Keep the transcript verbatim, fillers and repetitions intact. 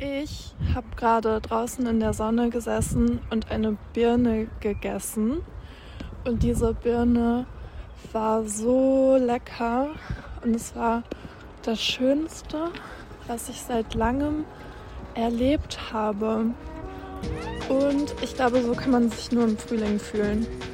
Ich habe gerade draußen in der Sonne gesessen und eine Birne gegessen. Und diese Birne war so lecker und es war das Schönste, was ich seit langem erlebt habe. Und ich glaube, so kann man sich nur im Frühling fühlen.